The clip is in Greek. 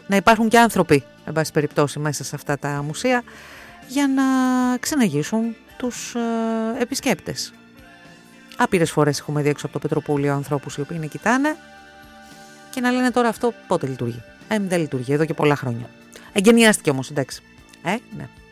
να υπάρχουν και άνθρωποι, εν πάση περιπτώσει, μέσα σε αυτά τα μουσεία για να ξεναγήσουν τους επισκέπτες. Άπειρες φορές έχουμε δει έξω από το Πετροπούλιο ανθρώπους οι οποίοι είναι κοιτάνε και να λένε τώρα αυτό πότε λειτουργεί. Δεν λειτουργεί εδώ και πολλά χρόνια. Εγκαινιάστηκε όμως, εντάξει. Ναι.